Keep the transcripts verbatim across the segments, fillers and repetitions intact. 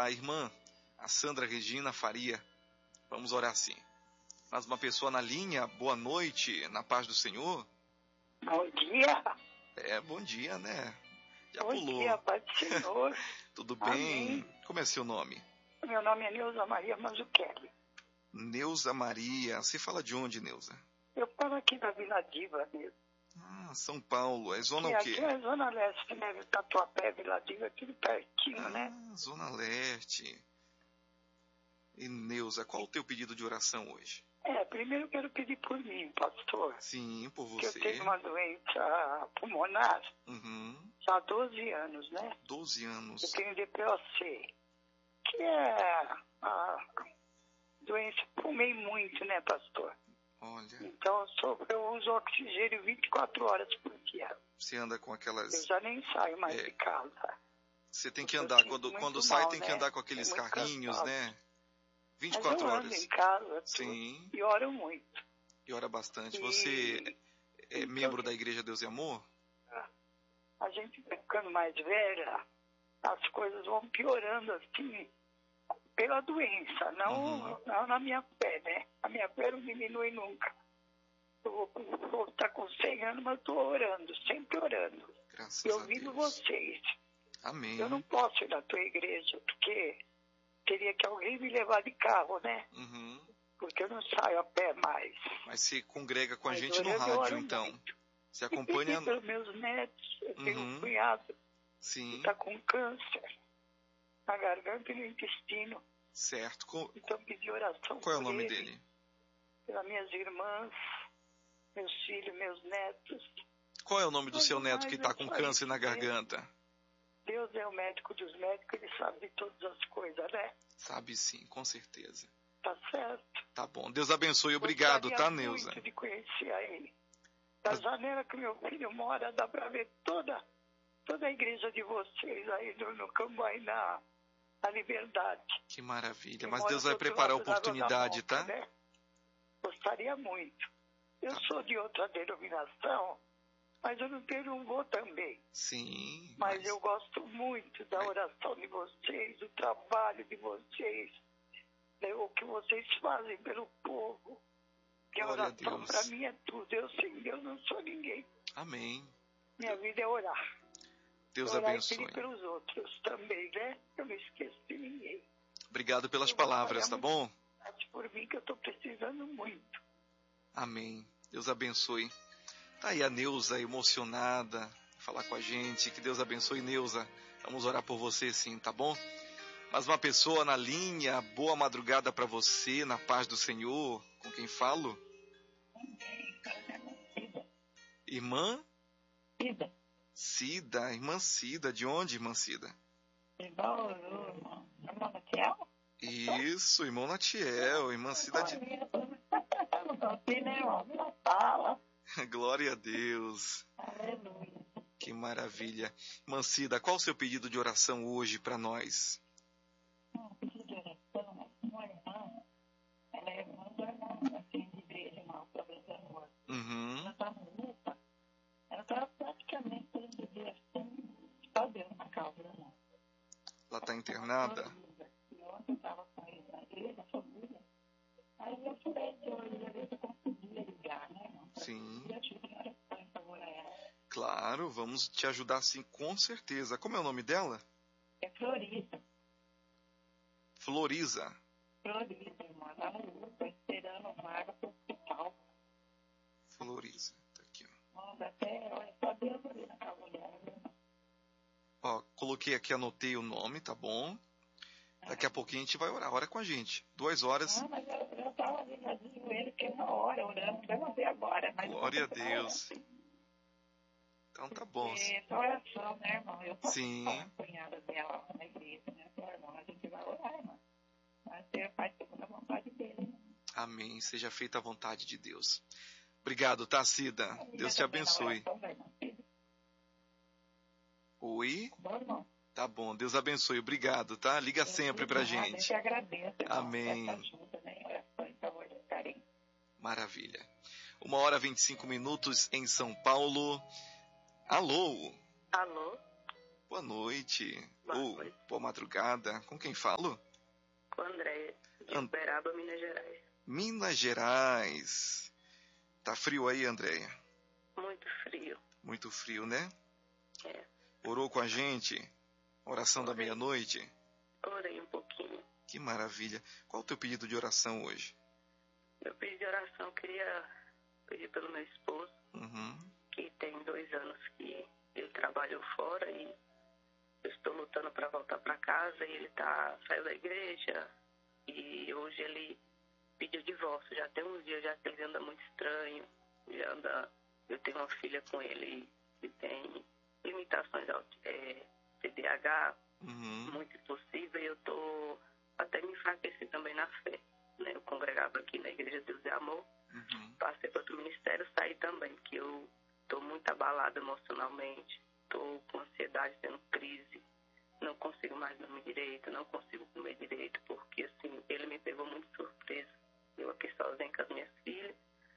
a irmã, a Sandra Regina Faria. Vamos orar sim. Mais uma pessoa na linha, boa noite, na paz do Senhor. Bom dia. É, bom dia, né? Já bom pulou. dia, paz do Senhor. Tudo bem? Amém. Como é seu nome? Meu nome é Neuza Maria Mazzucchelli. Neuza Maria. Você fala de onde, Neuza? Eu falo aqui da Vila Diva mesmo. Ah, São Paulo. É zona e o quê? Aqui é Zona Leste, né? Tatuapé, Vila Diva, tudo pertinho, ah, né? Zona Leste. E Neuza, qual o teu pedido de oração hoje? É, primeiro eu quero pedir por mim, pastor. Sim, por Que você. eu tenho uma doença pulmonar Uhum. já há doze anos, né? doze anos. Eu tenho D P O C, que é a doença, fumei muito, né, pastor? Olha. Então eu, sou, eu uso oxigênio vinte e quatro horas por dia. Você anda com aquelas... Eu já nem saio mais é, de casa. Você tem que andar, quando, quando sai mal, tem né? que andar com aqueles carrinhos, cansado. né? vinte e Mas quatro eu horas. ando em casa, sim. E oro muito. E ora bastante. E... Você é então, membro da Igreja Deus e Amor? A gente vai ficando mais velha, as coisas vão piorando assim, pela doença, não, Uhum. não na minha fé, né? A minha fé não diminui nunca. Eu vou estar com cem anos, mas estou orando, sempre orando. Graças e a ouvindo Deus. vocês. Amém. Eu não posso ir na tua igreja, porque teria que alguém me levar de carro, né? Uhum. Porque eu não saio a pé mais. Mas se congrega com a Mas gente no orando, eu rádio, oro então. muito. Você acompanha... E pelos meus netos, eu tenho Uhum. um cunhado Sim. que está com câncer na garganta e no intestino. Certo. Co... Então pedi oração Qual é o por nome ele, dele? pelas minhas irmãs, meus filhos, meus netos. Qual é o nome do Mas seu neto mais que está é com só câncer isso na mesmo. garganta? Deus é o médico dos médicos, ele sabe de todas as coisas, né? Sabe sim, com certeza. Tá certo. Tá bom. Deus abençoe. Obrigado, Gostaria tá, Neuza? muito de conhecer a ele. Da Mas... janela que meu filho mora, dá para ver toda, toda a igreja de vocês aí no, no Cambuí, na, na Liberdade. Que maravilha. Eu Mas moro Deus do vai outro preparar a lado da Água da oportunidade, Moca, tá? Né? Gostaria muito. Eu Tá. sou de outra denominação, mas eu não tenho, não vou também. Sim. Mas, Mas eu gosto muito da oração de vocês, do trabalho de vocês, né, o que vocês fazem pelo povo. Que a Glória a oração Deus. para mim é tudo. Eu sem Deus não sou ninguém. Amém. Minha vida é orar. Deus orar abençoe. e pedir pelos outros também, né? Eu não esqueço de ninguém. Obrigado pelas Eu palavras, tá bom? Muito por mim que eu estou precisando muito. Amém. Deus abençoe. Tá aí a Neuza emocionada, falar com a gente. Que Deus abençoe, Neuza. Vamos orar por você sim, tá bom? Mais uma pessoa na linha. Boa madrugada para você, na paz do Senhor. Com quem falo? Irmã? Cida. Cida, irmã Cida. De onde, irmã Cida? De Bauru, irmão. Irmão Natiel? Isso, irmão Natiel. Irmã Cida de... Não tô aqui, né, irmão? Não fala. Glória a Deus. Aleluia. Que maravilha. Irmã Cida, qual o seu pedido de oração hoje para nós? Não, pedido de oração, uma irmã, ela é irmã do irmão, assim, de igreja, irmão, sobre esse amor. Uhum. Ela tá no lupa, ela tá praticamente todo dia, assim, só Deus na causa, irmão. Ela está internada? E ontem eu tava com ele na igreja, família, aí eu falei que eu ia ver se eu conseguia ligar, né, irmão? Sim. E eu tive que oração em favor a ela. Claro, vamos te ajudar sim, com certeza. Como é o nome dela? É Florista. Floriza. Florista, irmão. Lá no lupa, esperando vaga pro hospital. Floriza. Tá aqui, ó. Nossa, até, olha, só Deus ali na casa dela, viu? Ó, coloquei aqui, anotei o nome, tá bom? Daqui a pouquinho a gente vai orar. Ora com a gente. Duas horas. Ah, mas eu, eu tava ligadinho com ele, fiquei uma hora orando. Vamos ver agora. Mas Glória a Deus. Então tá bom. É, essa oração, né, irmão? Eu posso Sim. falar com a cunhada dela na igreja, né? Falei, irmão, a gente vai orar, irmão. Mas você faz segundo a vontade dele, né? Amém. Seja feita a vontade de Deus. Obrigado, tá, Cida? Deus te abençoe. Oi? Bom, irmão. Tá bom, Deus abençoe. Obrigado, tá? Liga sempre pra Eu gente. te agradeço, irmão. Amém. Essa ajuda, né? Oração em favor de carinho. Maravilha. Uma hora e vinte e cinco minutos em São Paulo. Alô? Alô? Boa noite. Boa oh, noite. Boa madrugada. Com quem falo? Com a Andréia, de And... Uberaba, Minas Gerais. Minas Gerais. Tá frio aí, Andréia? Muito frio. Muito frio, né? É. Orou com a gente? Oração Orei. Da meia-noite? Orei um pouquinho. Que maravilha. Qual o teu pedido de oração hoje? Meu pedido de oração, eu queria pedir pelo meu esposo, uhum. que tem dois anos que ele trabalhou fora e eu estou lutando para voltar para casa e ele tá, saiu da igreja e hoje ele pediu divórcio. Já tem uns dias já que ele anda muito estranho, já anda, eu tenho uma filha com ele que tem limitações é, T D A H, uhum. muito impossível, e eu tô até me enfraqueci também na fé, né? Eu congregava aqui na Igreja Deus é Amor, uhum. passei para outro ministério, saí também, porque eu tô muito abalada emocionalmente, tô com ansiedade, tendo crise, não consigo mais dormir direito, não consigo comer direito, porque assim, ele me pegou muito surpresa. Eu aqui sozinha com as minhas filhas,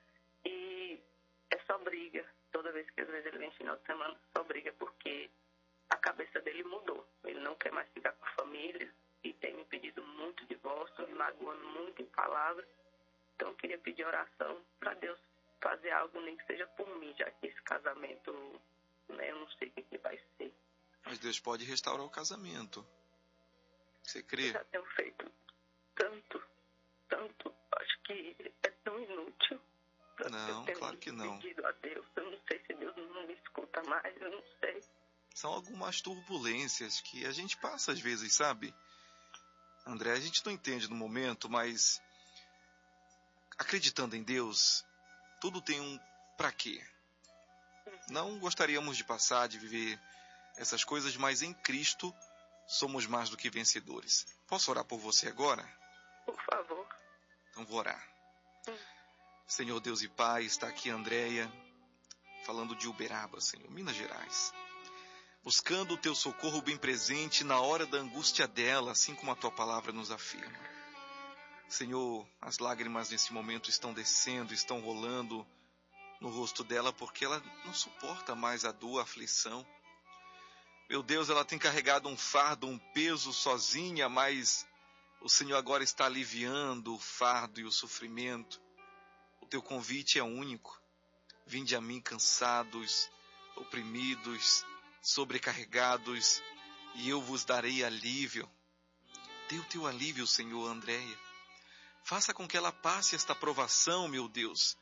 e é só briga. Toda vez que às vezes ele vem final de semana, só briga, porque a cabeça dele mudou. Ele não quer mais ficar com a família e tem me pedido muito divórcio, me magoando muito em palavras. Então eu queria pedir oração para Deus fazer algo, nem que seja por mim, já que esse casamento, né, eu não sei o que, que vai ser. Mas Deus pode restaurar o casamento. Você crê? Eu já tenho feito tanto, tanto, acho que é tão inútil. Não, claro que não. Pedido a Deus. Eu não sei se Deus não me escuta mais, eu não sei. São algumas turbulências que a gente passa às vezes, sabe? André, a gente não entende no momento, mas acreditando em Deus, tudo tem um pra quê. Não gostaríamos de passar, de viver essas coisas, mas em Cristo somos mais do que vencedores. Posso orar por você agora? Por favor. Então vou orar. Hum. Senhor Deus e Pai, está aqui a Andréia, falando de Uberaba, Senhor, Minas Gerais. Buscando o teu socorro bem presente na hora da angústia dela, assim como a tua palavra nos afirma. Senhor, as lágrimas nesse momento estão descendo, estão rolando no rosto dela, porque ela não suporta mais a dor, a aflição. Meu Deus, ela tem carregado um fardo, um peso sozinha, mas o Senhor agora está aliviando o fardo e o sofrimento. O teu convite é único. Vinde a mim cansados, oprimidos, sobrecarregados, e eu vos darei alívio. Dê o teu alívio, Senhor, Andréia. Faça com que ela passe esta provação, meu Deus,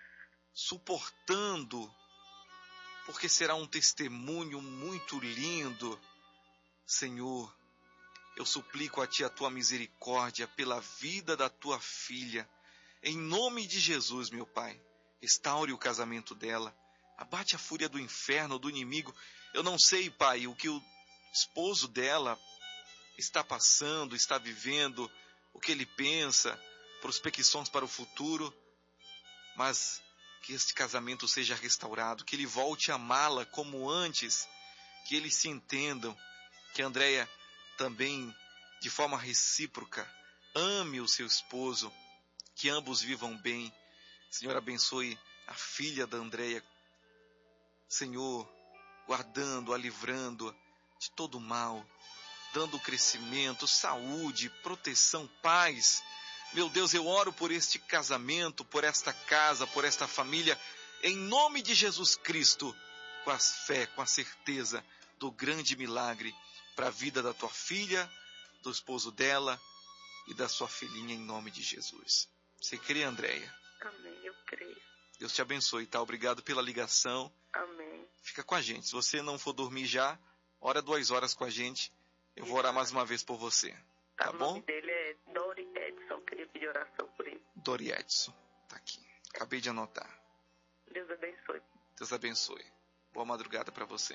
suportando, porque será um testemunho muito lindo. Senhor, eu suplico a Ti a Tua misericórdia pela vida da Tua filha. Em nome de Jesus, meu Pai, restaure o casamento dela. Abate a fúria do inferno, do inimigo. Eu não sei, Pai, o que o esposo dela está passando, está vivendo, o que ele pensa, prospecções para o futuro, mas que este casamento seja restaurado, que ele volte a amá-la como antes, que eles se entendam, que a Andréia também, de forma recíproca, ame o seu esposo, que ambos vivam bem. Senhor, abençoe a filha da Andréia, Senhor, guardando-a, livrando de todo mal, dando crescimento, saúde, proteção, paz. Meu Deus, eu oro por este casamento, por esta casa, por esta família, em nome de Jesus Cristo, com a fé, com a certeza do grande milagre para a vida da tua filha, do esposo dela e da sua filhinha, em nome de Jesus. Você crê, Andréia? Amém, eu creio. Deus te abençoe, tá? Obrigado pela ligação. Amém. Fica com a gente. Se você não for dormir já, ora duas horas com a gente. Eu vou orar mais uma vez por você. Tá, o bom? O nome dele é Dori Edson. Queria pedir oração por ele. Dori Edson. Tá aqui. Acabei de anotar. Deus abençoe. Deus abençoe. Boa madrugada para você.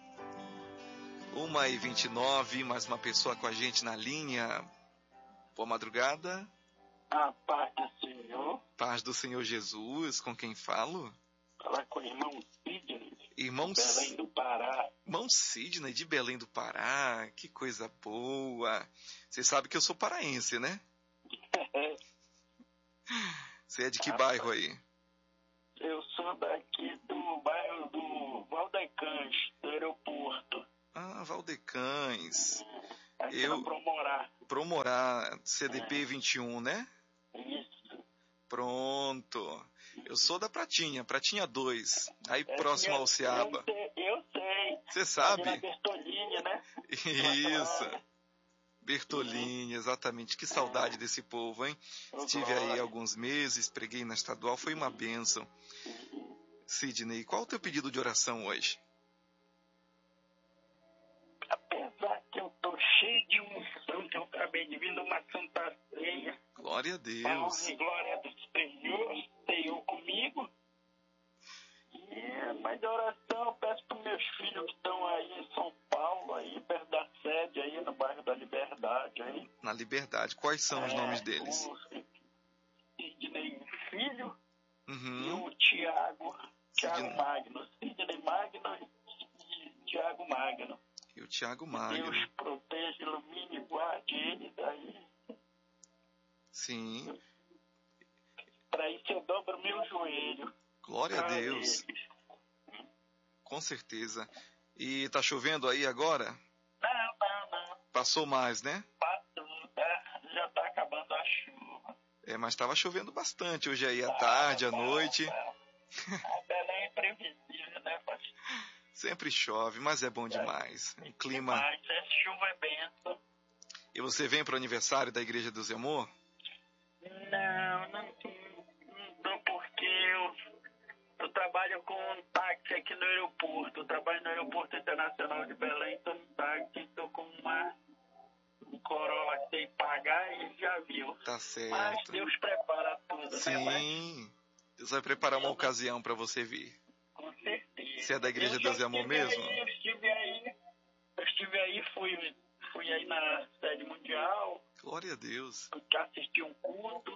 uma e vinte e nove, mais uma pessoa com a gente na linha. Boa madrugada. A paz do Senhor. Paz do Senhor Jesus. Com quem falo? Falar com o irmão Sidney. Irmão de Belém do Pará. Irmão Sidney de Belém do Pará. Que coisa boa. Você sabe que eu sou paraense, né? Você é de que ah, bairro aí? Eu sou daqui do bairro do Valdecães, do aeroporto. Ah, Valdecães. Aqui Eu- no Promorá. Promorá, C D P vinte e um, né? Isso. Pronto. Eu sou da Pratinha, Pratinha dois. Aí É, próximo eu- ao Ceaba. Eu sei, eu sei. Você Ali sabe? na Bertolini, né? Isso. Bertolini, exatamente. Que saudade desse povo, hein? Estive aí alguns meses, preguei na estadual, foi uma bênção. Sidney, qual o teu pedido de oração hoje? Apesar que eu tô cheio de unção, que eu acabei de vir de uma santa ceia. Glória a A honra Deus. e glória do Senhor, Senhor comigo. E, mas a oração eu peço para meus filhos que estão aí em São Paulo, aí perto da sede, aí no bairro da Liberdade. Aí. Na Liberdade. Quais são os É, nomes deles? O Sidney Filho e Uhum. o Tiago, Tiago Sidney. Magno. Sidney Magno e Tiago Magno. E o Tiago Deus Magno. proteja, ilumine e guarde eles aí. Sim. Para isso eu dobro meu joelho. Glória a pra Deus. eles. Com certeza. E tá chovendo aí agora? Não, não, não. Passou mais, né? Passou, tá? Já tá acabando a chuva. É, mas estava chovendo bastante hoje aí à tarde, à noite. A Belém é imprevisível, né, pastor? Sempre chove, mas é bom demais. Um clima. Mas essa chuva é benção. E você vem para o aniversário da Igreja do Zemor? Não, não, não, porque eu, eu trabalho com um táxi aqui no aeroporto. Eu trabalho no Aeroporto Internacional de Belém, estou no táxi, estou com uma um Corolla sem pagar e já viu. Tá Mas certo. Deus prepara tudo, né? Mas, Sim. Deus vai preparar uma ocasião para você vir. com certeza. Você é da Igreja Eu do já Zemor estive mesmo? Aí, eu estive aí, eu estive aí, fui, fui aí na sede mundial, Glória a Deus. fui assistir um culto.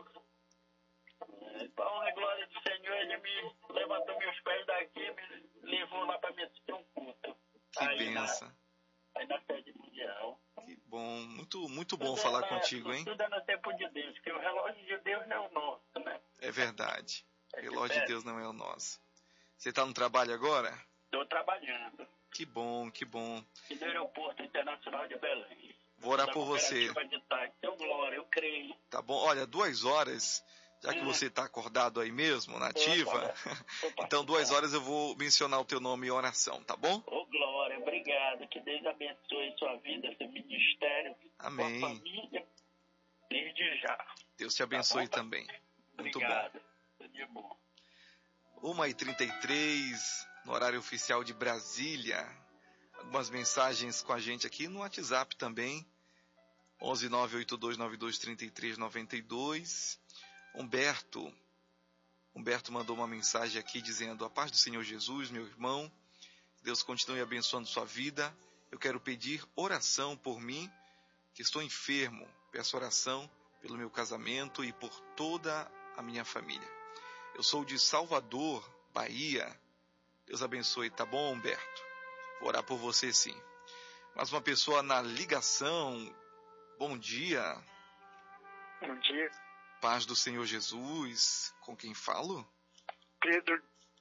Então, a glória do Senhor, ele me levantou meus pés daqui, me levou lá para me assistir um culto. Que aí na, benção. aí na sede mundial. Que bom. Muito, muito bom Tudo falar é na- contigo, hein? Tudo é no tempo de Deus, porque o relógio de Deus não é o nosso, né? É verdade. O É relógio de diferente. Deus não é o nosso. Você está no trabalho agora? Estou trabalhando Que bom, que bom. aqui no Aeroporto Internacional de Belém. Vou orar Da por você. cooperativa de táxi. Então, glória, eu creio. Tá bom? Olha, duas horas, já que Hum. você está acordado aí mesmo, na ativa, Opa, então duas horas eu vou mencionar o teu nome em oração, tá bom? Ô, glória, obrigado. Que Deus abençoe sua vida, seu ministério, Amém. sua família, desde já. Deus te abençoe Tá bom? também. Muito bom. Obrigado. Tudo de bom. uma e trinta e três, no horário oficial de Brasília. Algumas mensagens com a gente aqui no WhatsApp também. onze nove oito dois nove dois três três nove dois. Humberto. Humberto mandou uma mensagem aqui dizendo: a paz do Senhor Jesus, meu irmão. Deus continue abençoando sua vida. Eu quero pedir oração por mim, que estou enfermo. Peço oração pelo meu casamento e por toda a minha família. Eu sou de Salvador, Bahia. Deus abençoe, tá bom, Humberto? Vou orar por você, sim. Mas uma pessoa na ligação. Bom dia. Bom dia. Paz do Senhor Jesus. Com quem falo? Pedro,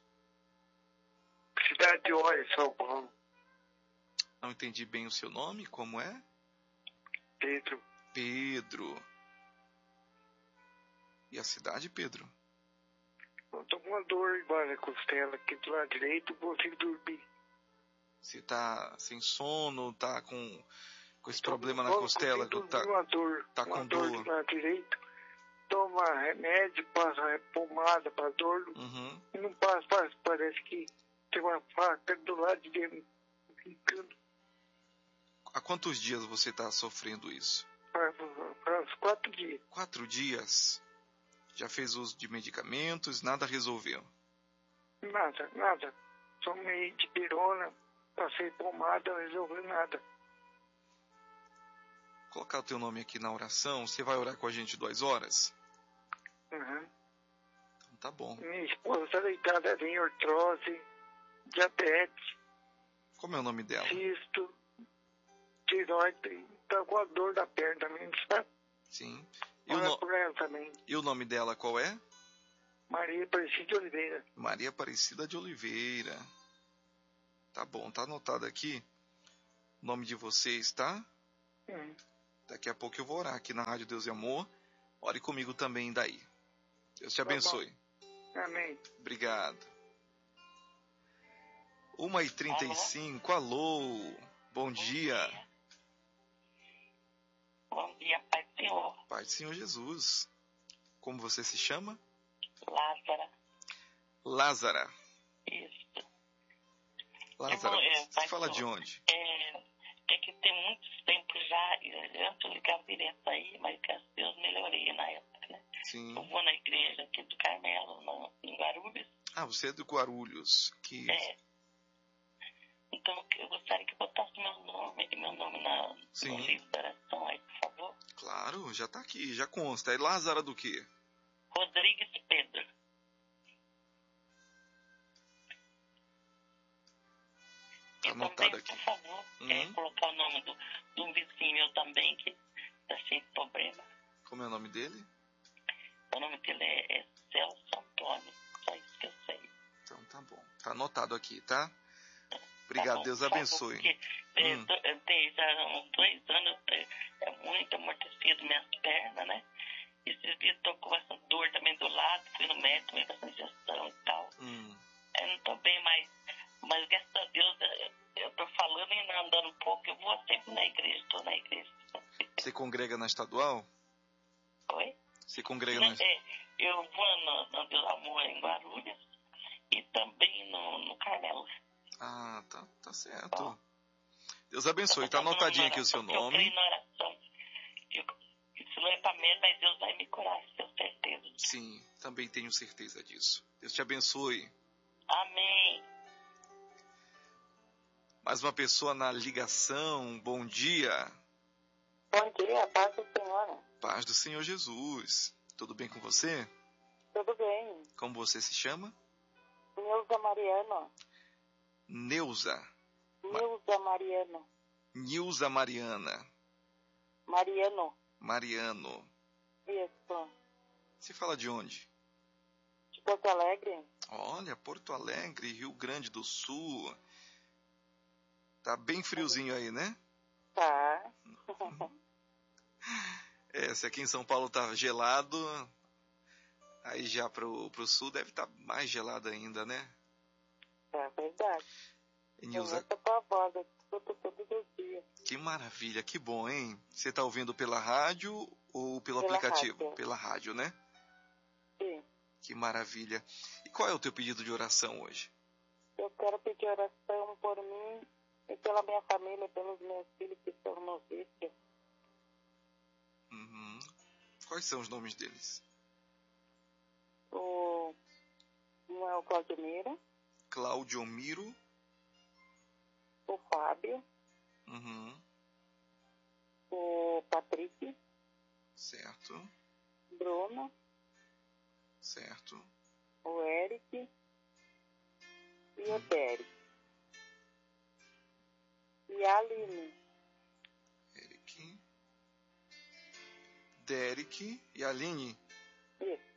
cidade de Óia, São Paulo. Não entendi bem o seu nome, como é? Pedro, Pedro. E a cidade, Pedro? eu tô com uma dor igual na costela aqui do lado direito, não consigo dormir. Você tá sem sono, tá com, com esse Tô- problema na não costela? consigo Tá, dormir, uma dor, tá uma com dor dor. do lado direito. Toma remédio, passa pomada para dor, Uhum. e não passa, passa, parece que tem uma faca do lado de dentro, ficando Há quantos dias você está sofrendo isso? para uns quatro dias. Quatro dias. Já fez uso de medicamentos, nada resolveu. Nada, nada. Tomei de pirona, passei pomada, não resolveu nada. Colocar o teu nome aqui na oração, você vai orar com a gente duas horas? Uhum. Então tá bom. Minha esposa está deitada ali em artrose, diabetes, Como é o nome dela? cisto, tiroide, está com a dor da perna também, sabe? Sim. E o, Olha no... por ela também. e o nome dela qual é? Maria Aparecida de Oliveira. Maria Aparecida de Oliveira. Tá bom, tá anotado aqui. o nome de vocês, tá? Hum. Daqui a pouco eu vou orar aqui na Rádio Deus e Amor. Ore comigo também daí. Deus te Tá bom. abençoe. Amém. Obrigado. uma e trinta e cinco, alô. Bom dia. Bom dia, Pai do Senhor. Pai do Senhor Jesus. Como você se chama? Lázara. Lázara. Isso. Lázara, Eu, eu, você Pai fala do de Senhor, onde? É, é que tem muitos tempos já, eu antes eu ligava direto aí, mas graças a Deus melhorei na época, né? Sim. Eu vou na igreja aqui do Carmelo, no, em Guarulhos. Ah, você é do Guarulhos. Que... É. Então eu gostaria que botasse meu nome, meu nome na, Sim. no livro da oração aí, por favor. Claro, já tá aqui, já consta. É Lázara do quê? Rodrigues Pedro. Tá E anotado também, aqui. por favor, Uhum. é, colocar o nome do, de um vizinho meu também, que tá cheio de problema. Como é o nome dele? O nome dele é, é Celso Antônio, só isso que eu sei. Então tá bom. Tá anotado aqui, tá? Obrigado, Tá bom, Deus por favor, abençoe. Porque é, Hum. do- eu tenho já uns dois anos, é, é muito amortecido minhas pernas, né? E esses dias tô com essa dor também do lado, fui no médico, tomei essa injeção e tal. Hum. Eu não tô bem mais, mas graças a Deus eu, eu tô falando e andando um pouco, eu vou sempre na igreja, tô na igreja. Você congrega na estadual? Oi? Você congrega na... É, eu vou no, no Deus Amor em Guarulhos e também no, no Carmelo. Ah, tá, tá certo. Deus abençoe. Tá Eu tô fazendo anotadinho uma aqui o seu oração, porque Eu nome. creio na oração. Eu, isso não é pra medo, mas Deus vai me curar, tenho certeza. Sim, também tenho certeza disso. Deus te abençoe. Amém. Mais uma pessoa na ligação. Bom dia. Bom dia, paz do Senhor. Paz do Senhor Jesus. Tudo bem com você? Tudo bem? Como você se chama? Nilza Mariano. Neuza. Nilza Mariano. Nilza Mariana. Mariano. Mariano. Isso. Você fala de onde? De Porto Alegre? Olha, Porto Alegre, Rio Grande do Sul. Tá bem friozinho aí, né? Tá. É, se aqui em São Paulo tá gelado, aí já pro, pro sul deve estar tá mais gelado ainda, né? É verdade. E Eu Nilza, ouço a tua voz, eu escuto todos os dias. que maravilha, que bom, hein? Você tá ouvindo pela rádio ou pelo Pela aplicativo? rádio. Pela rádio, né? Sim. Que maravilha. E qual é o teu pedido de oração hoje? Eu quero pedir oração por mim e pela minha família, pelos meus filhos que estão no vício. Uhum. Quais são os nomes deles? O... Um é o Claudemiro, Cláudio Miro. o Fábio, Uhum. o Patrick, Certo, Bruno, certo. o Eric e o Derek. E a Aline. Eric, Derek e Aline. Isso.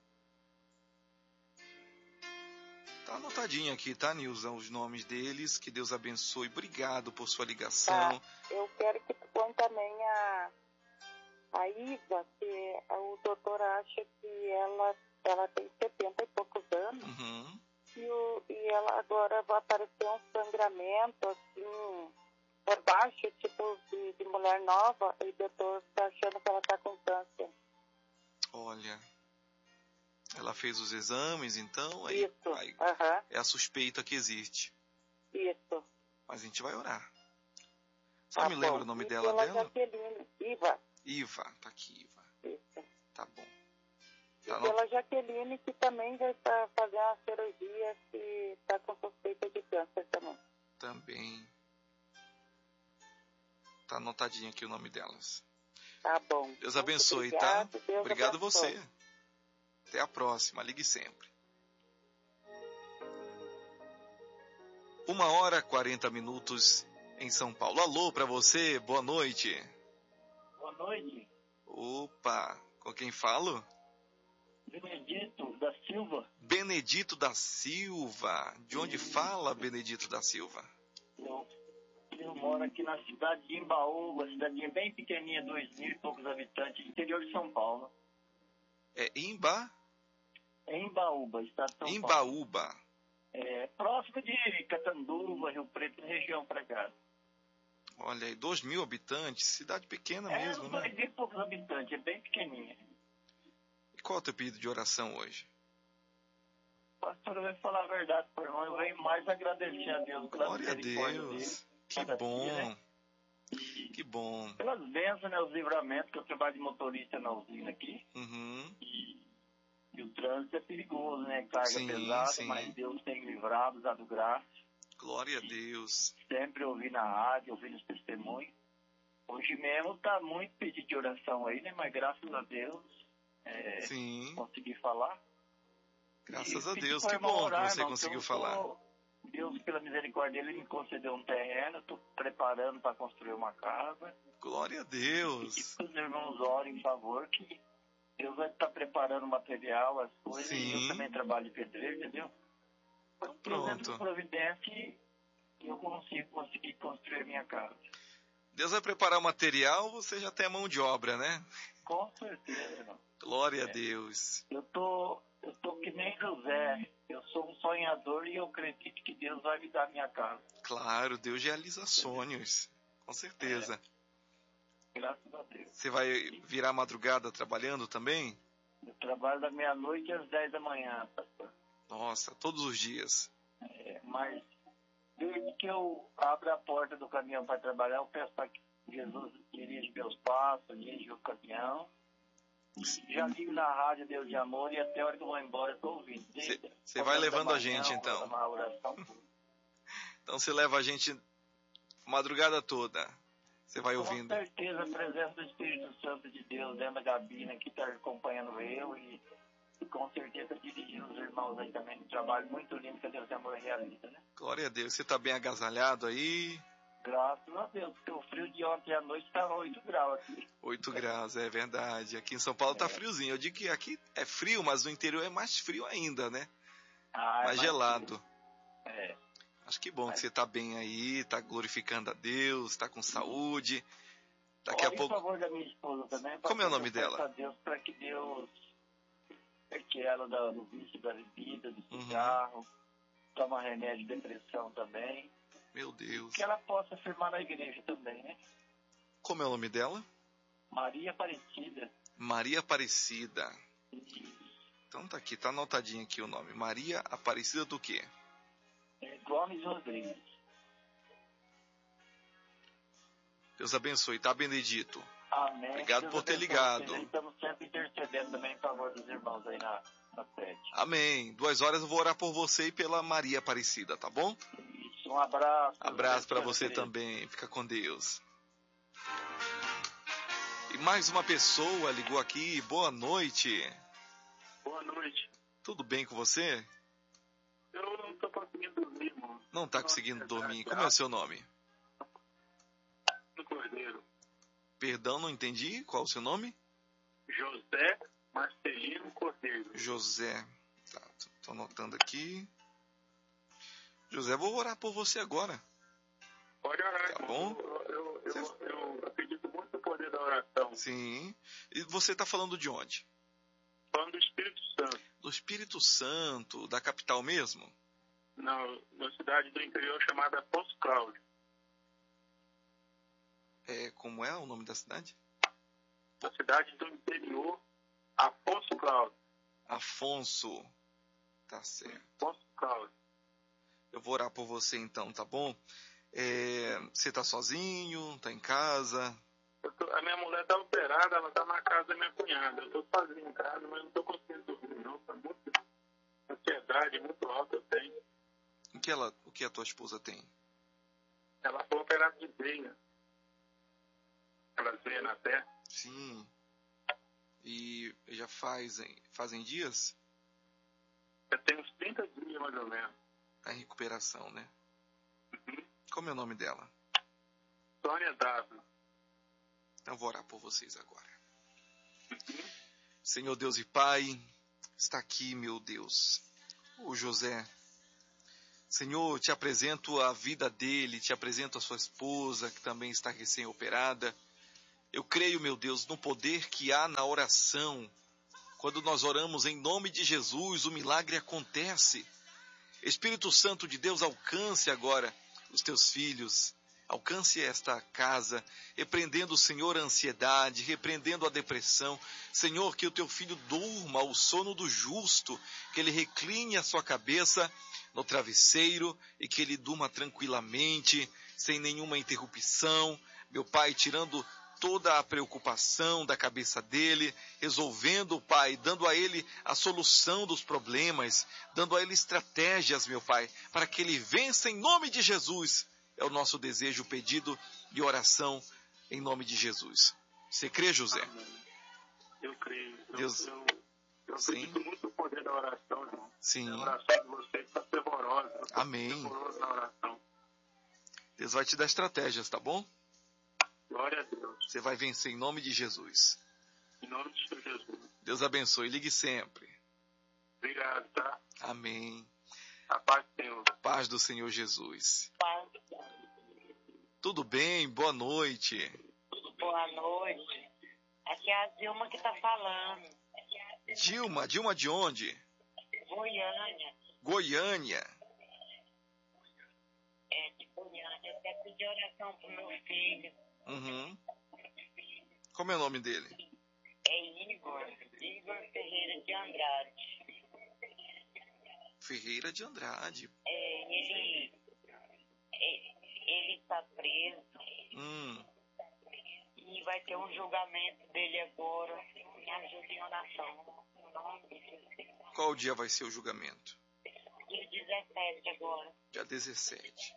Tá anotadinho aqui, tá, Nilza? Os nomes deles. Que Deus abençoe. Obrigado por sua Tá. ligação. Eu quero que tu põe também a, a Iva, que o doutor acha que ela, ela tem setenta e poucos anos. Uhum. E, o, e ela agora vai aparecer um sangramento, assim, por baixo, tipo de, de mulher nova, e o doutor está achando que ela está com câncer. Olha, ela fez os exames, então, aí, Isso, aí aham, é a suspeita que existe. isso. Mas a gente vai orar. Só Tá me lembra bom. o nome E dela pela dela? Jaqueline, Iva, Iva, tá aqui, Iva. isso. Tá bom. E Tá pela Jaqueline, que também vai estar fazendo uma cirurgia, que está com suspeita de câncer também. Também. Tá anotadinho aqui o nome delas. Tá bom. Deus Muito abençoe, obrigado, tá? Deus Obrigado abençoe. você. Até a próxima. Ligue sempre. Uma hora e quarenta minutos em São Paulo. Alô pra você. Boa noite. Boa noite, Opa. Com quem falo? Benedito da Silva. Benedito da Silva. De onde fala Benedito da Silva? Eu, eu moro aqui na cidade de Imbaúba, cidadinha bem pequenininha, dois mil e poucos habitantes, interior de São Paulo. É Imba? É Imbaúba, estado de São Paulo. Imbaúba. É, próximo de Catanduva, Rio Preto, região pra cá. Olha aí, dois mil habitantes, cidade pequena É, mesmo, dois né? mil e poucos habitantes, é bem pequenininha. E qual é o teu pedido de oração hoje? Pastor, eu vou falar a verdade, por irmão, eu venho mais agradecer a Deus pela Glória a misericórdia dele. Deus. Que cada dia, bom. né? Que bom. Pelas bênçãos, né, os livramentos, que eu trabalho de motorista na usina aqui. Uhum. E o trânsito é perigoso, né? Carga Sim, pesada, sim. mas Deus tem livrado, dado graça. Glória a Deus. Sempre ouvi na rádio, ouvi nos testemunhos. Hoje mesmo tá muito pedido de oração aí, né? Mas graças a Deus é, Sim. consegui falar. Graças E a pedi Deus. pro Que irmão bom que orar, você irmão, conseguiu eu falar. tô- Deus, pela misericórdia dele, me concedeu um terreno. Estou preparando para construir uma casa. Glória a E Deus. que os irmãos orem, em favor, que Deus vai estar preparando o material, as coisas. E Sim. eu também trabalho de pedreiro, entendeu? Então, Deus pronto. entra providência e eu consigo conseguir construir minha casa. Deus vai preparar o material, você já tem a mão de obra, né? Com certeza, irmão. Glória a Deus. Eu tô, eu tô que nem José. Eu sou um sonhador e eu acredito que Deus vai me dar minha casa. Claro, Deus realiza sonhos. Com certeza. Graças a Deus. Você vai virar madrugada trabalhando também? Eu trabalho da meia-noite às dez da manhã, pastor. Nossa, todos os dias. É, mas desde que eu abro a porta do caminhão para trabalhar, eu peço para que Jesus dirija meus passos, dirija o caminhão. Já ligo na rádio Deus de Amor e até a hora que eu vou embora eu estou ouvindo. Você vai levando a gente, então. Uma oração. Então você leva a gente a madrugada toda. Você vai ouvindo. Com certeza a presença do Espírito Santo de Deus dentro da gabina que está acompanhando eu e, e com certeza dirigindo os irmãos aí também no trabalho muito lindo que Deus de Amor realiza, né? Glória a Deus. Você está bem agasalhado aí? Graças a Deus, porque o frio de ontem à noite estava oito graus aqui. oito graus, é verdade. Aqui em São Paulo tá É. friozinho. Eu digo que aqui é frio, mas no interior é mais frio ainda, né? Ah, é Mais gelado. frio. É. Acho que bom Mas- que você tá bem aí, tá glorificando a Deus, tá com saúde. Daqui a Ore em pouco. favor da minha esposa também. Como é o nome eu peço dela? a Deus para que Deus perque ela da- do vício da bebida, do Uhum. cigarro, toma remédio de depressão também. Meu Deus. Que ela possa firmar na igreja também, né? Como é o nome dela? Maria Aparecida. Maria Aparecida. Então tá aqui, tá anotadinho aqui o nome. Maria Aparecida do quê? É, Gomes Rodrigues. Deus abençoe, tá, Benedito? Amém. Obrigado Deus por ter abençoe ligado. vocês. Estamos sempre intercedendo também em favor dos irmãos aí na, na sede. Amém. Duas horas eu vou orar por você e pela Maria Aparecida, tá bom? Isso, um abraço. Abraço para Deus você querido. também. Fica com Deus. E mais uma pessoa ligou aqui. Boa noite. Boa noite. Tudo bem com você? Eu não tô conseguindo dormir, mano. Não tá conseguindo dormir. Como é o seu nome? No Cordeiro. Perdão, não entendi. Qual o seu nome? José Marcelino Cordeiro. José. Tá, tô anotando aqui. José, vou orar por você agora. Pode orar, Tá irmão. bom. Eu, eu, eu, Você- eu acredito muito no poder da oração. Sim. E você tá falando de onde? Falando do Espírito Santo. Do Espírito Santo, da capital mesmo? Na, na cidade do interior chamada Poço Cláudio. É, como é o nome da cidade? Na cidade do interior, Afonso Cláudio. Afonso. Tá certo. Poço Cláudio. Eu vou orar por você então, tá bom? É, você tá sozinho? Tá em casa? Eu tô- a minha mulher tá operada, ela tá na casa da minha cunhada. Eu tô sozinho em casa, mas não tô conseguindo dormir não. Tá muito ansiedade muito alta eu tenho. O que, ela, o que a tua esposa tem? Ela foi operada de veia. Ela veia na terra. Sim. E já fazem, fazem dias? Já tem uns trinta dias mais ou menos. Tá em recuperação, né? Uhum. Como é o nome dela? Sônia Dávila. Então eu vou orar por vocês agora. Senhor Deus e Pai, está aqui, meu Deus, o José. Senhor, te apresento a vida dele, te apresento a sua esposa, que também está recém-operada. Eu creio, meu Deus, no poder que há na oração. Quando nós oramos em nome de Jesus, o milagre acontece. Espírito Santo de Deus, alcance agora os teus filhos. Alcance esta casa, repreendendo, Senhor, a ansiedade, repreendendo a depressão. Senhor, que o teu filho durma o sono do justo, que ele recline a sua cabeça no travesseiro e que ele durma tranquilamente, sem nenhuma interrupção. Meu Pai, tirando toda a preocupação da cabeça dele, resolvendo, Pai, dando a ele a solução dos problemas, dando a ele estratégias, meu Pai, para que ele vença em nome de Jesus. É o nosso desejo, pedido e oração em nome de Jesus. Você crê, José? Amém. Eu creio. Eu, Deus... eu, eu acredito muito no poder da oração, irmão. Sim. A oração de vocês está fervorosa. Amém. Fervorosa na oração. Deus vai te dar estratégias, tá bom? Glória a Deus. Você vai vencer em nome de Jesus. Em nome de Jesus. Deus abençoe. Ligue sempre. Obrigado, tá? Amém. A paz do Senhor. Paz do Senhor Jesus. Paz. Tudo bem? Boa noite. Boa noite. Aqui é a Dilma que tá falando. Dilma, Dilma de onde? Goiânia. Goiânia. É, de Goiânia. Eu quero pedir oração pro meu filho. Uhum. Como é o nome dele? É Igor. Igor Ferreira de Andrade. Ferreira de Andrade. É, ele... é, ele está preso. Hum. E vai ter um julgamento dele agora. Me ajude em oração. Em nome de Jesus. Qual dia vai ser o julgamento? Dia dezessete agora. Dia dezessete.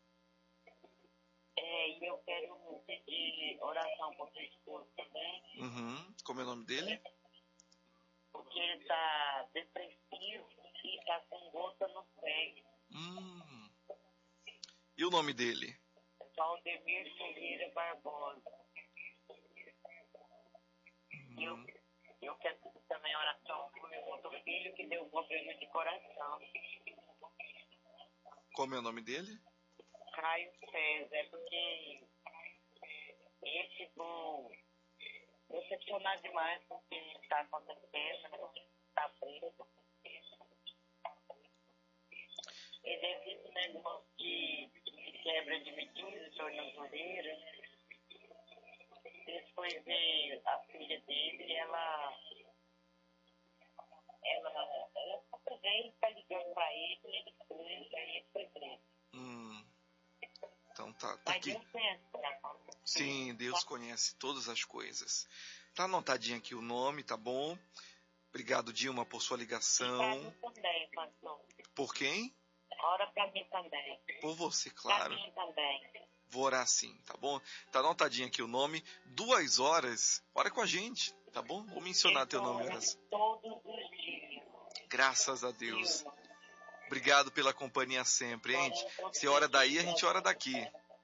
É, e eu quero pedir oração para o meu esposo também. Uhum. Como é o nome dele? Porque ele está depressivo e está com gota no sangue. Hum. E o nome dele? Valdemir Ferreira Barbosa. Uhum. Eu, eu quero pedir também oração para o meu outro filho que deu um problema de coração. Como é o nome dele? Caio César. É porque ele ficou decepcionado demais com o que está acontecendo. Está preso. Ele é visto negócio de, de quebra de medida, de tornozeleira. Depois veio a filha dele, ela. Ela. Ela só veio, tá ligando pra ele, ele foi, aí ele foi preso. Hum. Então tá, tá Mas aqui. Deus conhece o coração. Sim, Deus conhece todas as coisas. Tá anotadinho aqui o nome, tá bom? Obrigado, Dilma, por sua E pra ligação. mim também, pastor. Por quem? Ora pra mim também. Por você, Pra claro. mim também. Vou orar sim, tá bom? Tá anotadinho aqui o nome. Duas horas. Ora com a gente, tá bom? Vou mencionar teu nome. Horas. Todos os dias. Graças a Deus. Obrigado pela companhia sempre, hein? Se ora daí, a gente ora daqui.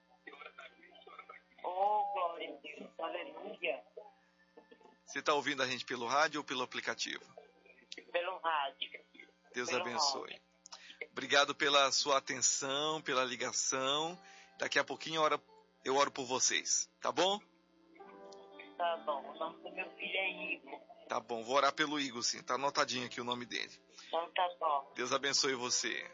Oh, glória a Deus. Aleluia. Você tá ouvindo a gente pelo rádio ou pelo aplicativo? Pelo rádio. Deus Pelo abençoe. rádio. Obrigado pela sua atenção, pela ligação. Daqui a pouquinho eu oro, eu oro por vocês, tá bom? Tá bom. O nome do meu filho é Igor. Tá bom, vou orar pelo Igor sim. Tá anotadinho aqui o nome dele. Então tá bom. Deus abençoe você.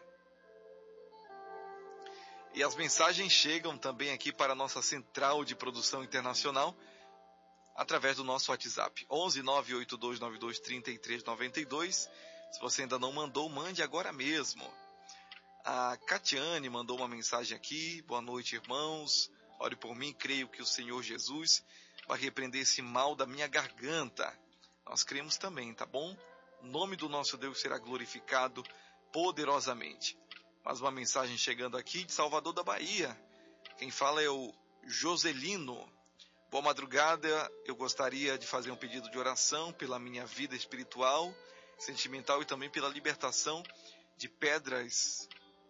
E as mensagens chegam também aqui para a nossa central de produção internacional através do nosso WhatsApp. onze nove oito dois nove dois três três nove dois. Se você ainda não mandou, mande agora mesmo. A Catiane mandou uma mensagem aqui. Boa noite, irmãos. Ore por mim. Creio que o Senhor Jesus vai repreender esse mal da minha garganta. Nós cremos também, tá bom? O nome do nosso Deus será glorificado poderosamente. Mais uma mensagem chegando aqui de Salvador da Bahia. Quem fala é o Joselino. Boa madrugada. Eu gostaria de fazer um pedido de oração pela minha vida espiritual, sentimental e também pela libertação de pedras.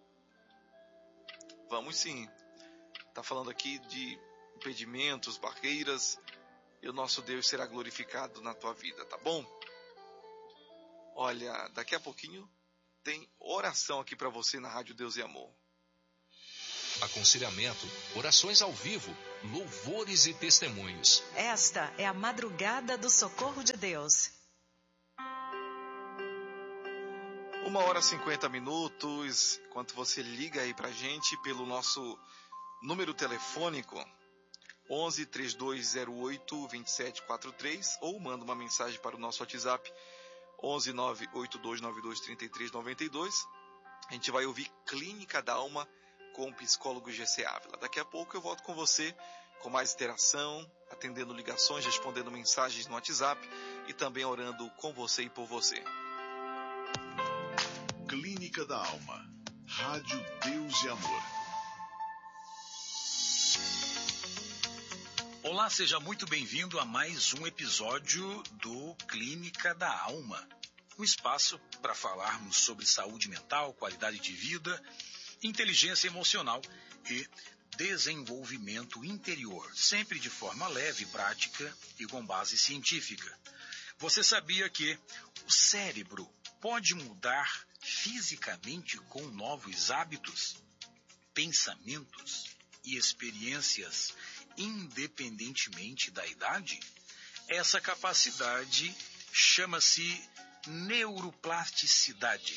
Vamos sim. Está falando aqui de impedimentos, barreiras, e o nosso Deus será glorificado na tua vida, tá bom? Olha, daqui a pouquinho tem oração aqui para você na Rádio Deus e Amor. Aconselhamento, orações ao vivo, louvores e testemunhos. Esta é a Madrugada do Socorro de Deus. Uma hora e cinquenta minutos, enquanto você liga aí pra gente pelo nosso número telefônico onze, três dois zero oito, dois sete quatro três ou manda uma mensagem para o nosso WhatsApp onze, nove oito dois nove dois, três três nove dois. A gente vai ouvir Clínica da Alma com o psicólogo G C Ávila. Daqui a pouco eu volto com você com mais interação, atendendo ligações, respondendo mensagens no WhatsApp e também orando com você e por você. Clínica da Alma, Rádio Deus e Amor. Olá, seja muito bem-vindo a mais um episódio do Clínica da Alma. Um espaço para falarmos sobre saúde mental, qualidade de vida, inteligência emocional e desenvolvimento interior, sempre de forma leve, prática e com base científica. Você sabia que o cérebro pode mudar fisicamente com novos hábitos, pensamentos e experiências independentemente da idade? Essa capacidade chama-se neuroplasticidade.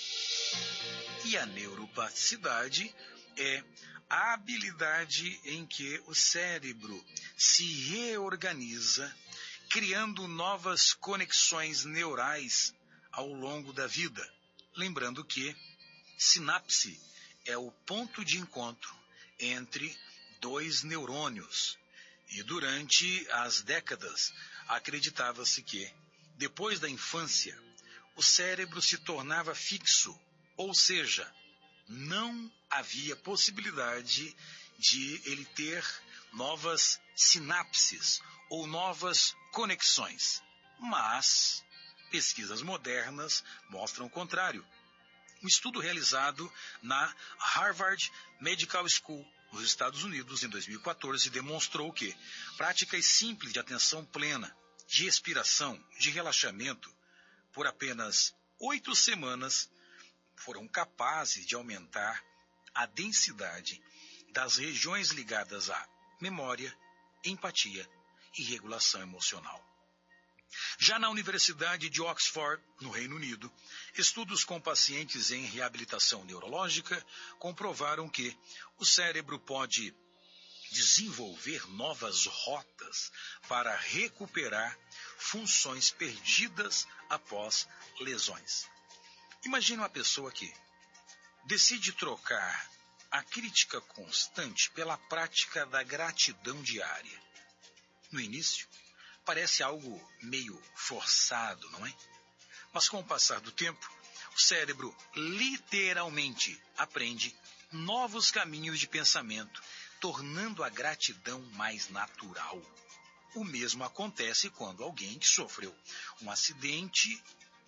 E a neuroplasticidade é a habilidade em que o cérebro se reorganiza, criando novas conexões neurais ao longo da vida. Lembrando que sinapse é o ponto de encontro entre dois neurônios. E durante as décadas, acreditava-se que, depois da infância, o cérebro se tornava fixo, ou seja, não havia possibilidade de ele ter novas sinapses ou novas conexões. Mas pesquisas modernas mostram o contrário. Um estudo realizado na Harvard Medical School, nos Estados Unidos, em dois mil e quatorze, demonstrou que práticas simples de atenção plena, de respiração, de relaxamento, por apenas oito semanas, foram capazes de aumentar a densidade das regiões ligadas à memória, empatia e regulação emocional. Já na Universidade de Oxford, no Reino Unido, estudos com pacientes em reabilitação neurológica comprovaram que o cérebro pode desenvolver novas rotas para recuperar funções perdidas após lesões. Imagine uma pessoa que decide trocar a crítica constante pela prática da gratidão diária. No início, parece algo meio forçado, não é? Mas com o passar do tempo, o cérebro literalmente aprende novos caminhos de pensamento, tornando a gratidão mais natural. O mesmo acontece quando alguém que sofreu um acidente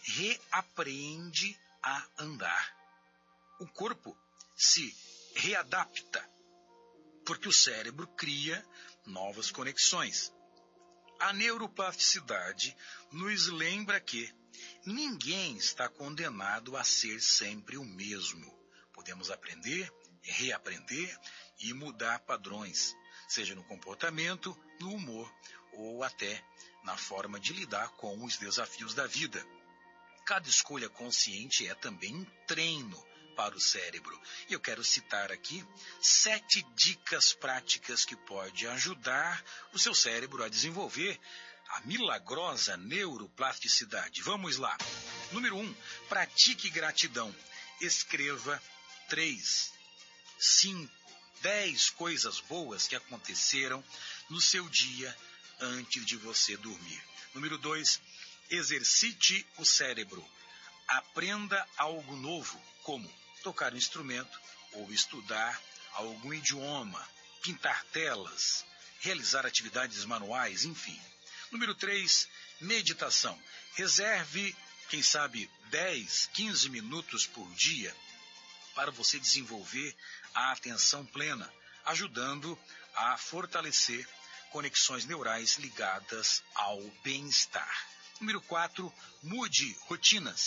reaprende a andar. O corpo se readapta, porque o cérebro cria novas conexões. A neuroplasticidade nos lembra que ninguém está condenado a ser sempre o mesmo. Podemos aprender, reaprender e mudar padrões, seja no comportamento, no humor ou até na forma de lidar com os desafios da vida. Cada escolha consciente é também um treino para o cérebro. E eu quero citar aqui sete dicas práticas que podem ajudar o seu cérebro a desenvolver a milagrosa neuroplasticidade. Vamos lá. Número um, pratique gratidão. Escreva três, cinco, dez coisas boas que aconteceram no seu dia antes de você dormir. Número dois, exercite o cérebro. Aprenda algo novo, como tocar um instrumento ou estudar algum idioma, pintar telas, realizar atividades manuais, enfim. Número três, meditação. Reserve, quem sabe, dez, quinze minutos por dia para você desenvolver a atenção plena, ajudando a fortalecer conexões neurais ligadas ao bem-estar. Número quatro, mude rotinas.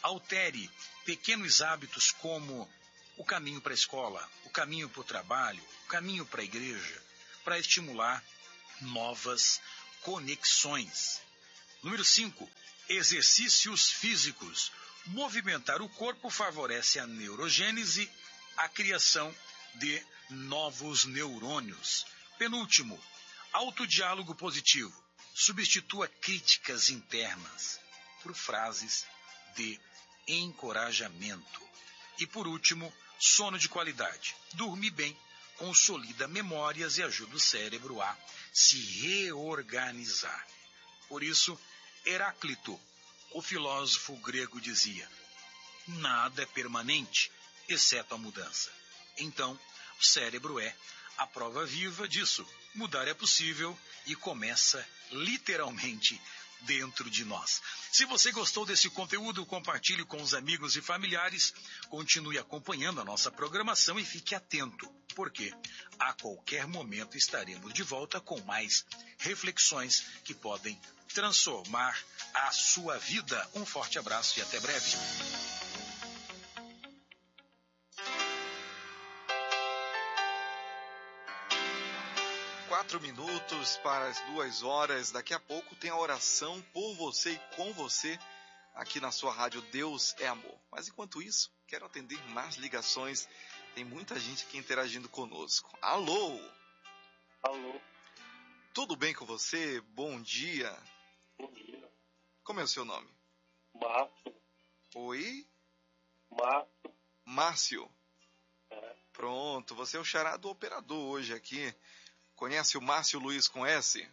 Altere pequenos hábitos como o caminho para a escola, o caminho para o trabalho, o caminho para a igreja, para estimular novas conexões. Número cinco. Exercícios físicos. Movimentar o corpo favorece a neurogênese, a criação de novos neurônios. Penúltimo, autodiálogo positivo. Substitua críticas internas por frases de encorajamento. E por último, sono de qualidade. Dormir bem consolida memórias e ajuda o cérebro a se reorganizar. Por isso, Heráclito, o filósofo grego, dizia: nada é permanente, exceto a mudança. Então, o cérebro é a prova viva disso. Mudar é possível e começa literalmente dentro de nós. Se você gostou desse conteúdo, compartilhe com os amigos e familiares, continue acompanhando a nossa programação e fique atento, porque a qualquer momento estaremos de volta com mais reflexões que podem transformar a sua vida. Um forte abraço e até breve. Quatro minutos para as duas horas. Daqui a pouco tem a oração por você e com você aqui na sua rádio Deus é Amor. Mas enquanto isso, quero atender mais ligações. Tem muita gente aqui interagindo conosco. Alô? Alô? Tudo bem com você? Bom dia. Bom dia. Como é o seu nome? Márcio. Oi? Márcio. Márcio. É. Pronto, você é o xará do operador hoje aqui. Conhece o Márcio Luiz com S?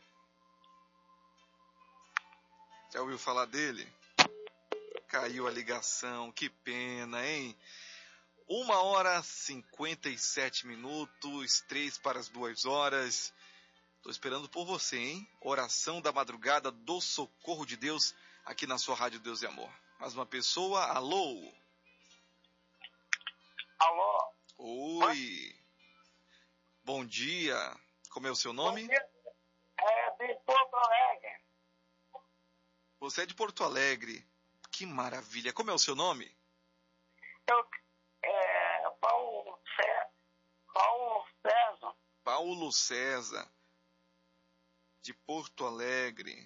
Já ouviu falar dele? Caiu a ligação, que pena, hein? Uma hora e cinquenta e sete minutos, três para as duas horas. Estou esperando por você, hein? Oração da madrugada do Socorro de Deus, aqui na sua rádio Deus e Amor. Mais uma pessoa, alô? Alô? Oi. Bom dia. Como é o seu nome? É de Porto Alegre. Você é de Porto Alegre. Que maravilha. Como é o seu nome? Eu, é, Paulo, Cé, Paulo César. Paulo César. De Porto Alegre.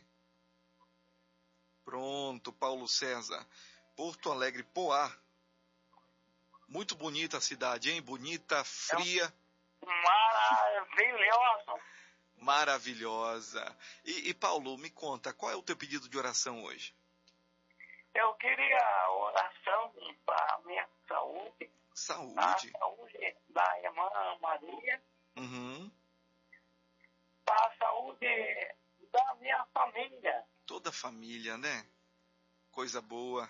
Pronto, Paulo César. Porto Alegre, Poá. Muito bonita a cidade, hein? Bonita, fria. Maravilhosa. Maravilhosa. E, e Paulo, me conta, qual é o teu pedido de oração hoje? Eu queria oração para a minha saúde. Saúde? A saúde da irmã Maria. Uhum. Para a saúde da minha família. Toda a família, né? Coisa boa.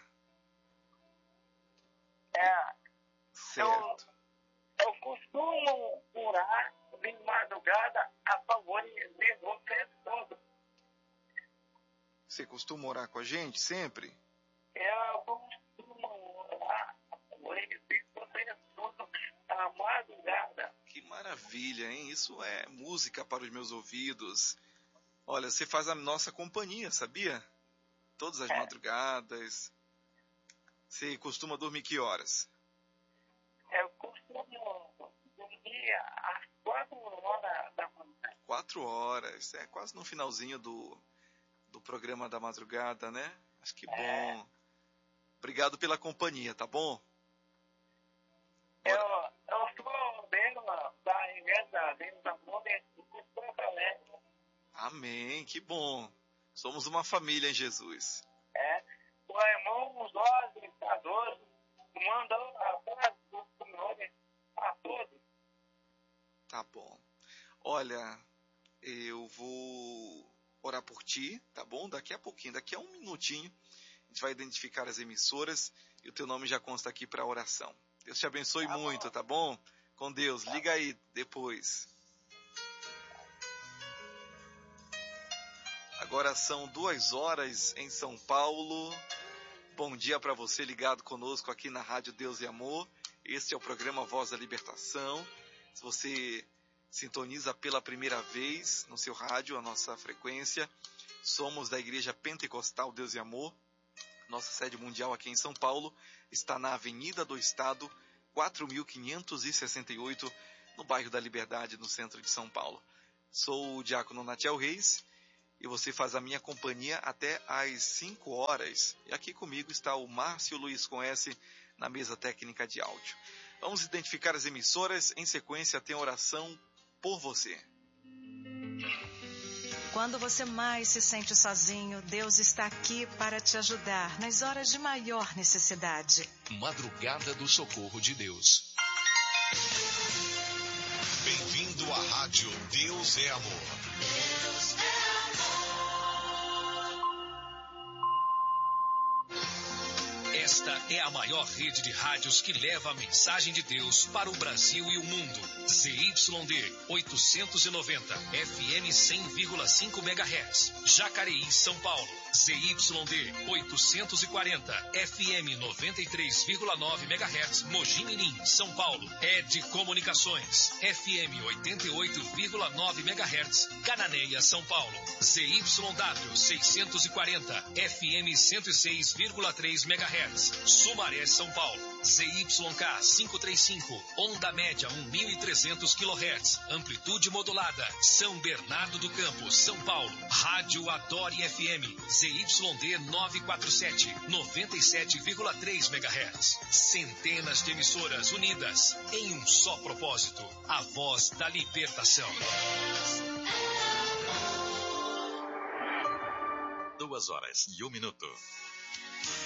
É. Certo. Eu, eu costumo orar de madrugada a favor de vocês todos. Você costuma orar com a gente sempre? Eu costumo orar a favor de vocês todos a madrugada. Que maravilha, hein? Isso é música para os meus ouvidos. Olha, você faz a nossa companhia, sabia? Todas as é. madrugadas. Você costuma dormir que horas? Eu costumo dormir às quatro horas da manhã. Quatro horas. É quase no finalzinho do, do programa da madrugada, né? Acho que bom. É. Obrigado pela companhia, tá bom? Eu, eu sou dentro da igreja Deus da Amor de Porto Alegre. Amém, que bom. Somos uma família em Jesus. É. O irmão Jorge Cardoso mandou a paz do Senhor a todos. Tá bom. Olha, eu vou orar por ti, tá bom? Daqui a pouquinho, daqui a um minutinho, a gente vai identificar as emissoras e o teu nome já consta aqui para oração. Deus te abençoe tá muito, bom. Tá bom? Com Deus. Tá. Liga aí depois. Agora são duas horas em São Paulo. Bom dia para você ligado conosco aqui na Rádio Deus e Amor. Este é o programa Voz da Libertação. Se você sintoniza pela primeira vez no seu rádio, a nossa frequência, somos da Igreja Pentecostal Deus e Amor, Nossa sede mundial aqui em São Paulo está na Avenida do Estado, quatro mil quinhentos e sessenta e oito, no bairro da Liberdade, no centro de São Paulo. Sou o diácono Natiel Reis e você faz a minha companhia até às cinco horas. E aqui comigo está o Márcio Luiz com S na mesa técnica de áudio. Vamos identificar as emissoras. Em sequência, tem oração por você. Quando você mais se sente sozinho, Deus está aqui para te ajudar nas horas de maior necessidade. Madrugada do Socorro de Deus. Bem-vindo à rádio Deus é Amor. Deus é amor. Esta é a maior rede de rádios que leva a mensagem de Deus para o Brasil e o mundo. Z Y D oitocentos e noventa, F M cem vírgula cinco megahertz, Jacareí, São Paulo. Z Y D oitocentos e quarenta, F M noventa e três vírgula nove megahertz, Mogi Mirim, São Paulo. Ed Comunicações, F M oitenta e oito vírgula nove megahertz, Cananéia, São Paulo. Z Y W seiscentos e quarenta, F M cento e seis vírgula três megahertz, Sumaré, São Paulo. Z Y K quinhentos e trinta e cinco, onda média mil e trezentos quilohertz, amplitude modulada, São Bernardo do Campo, São Paulo. Rádio Adore F M, Z Y D novecentos e quarenta e sete, noventa e sete vírgula três megahertz. Centenas de emissoras unidas em um só propósito, a voz da libertação. Duas horas e um minuto.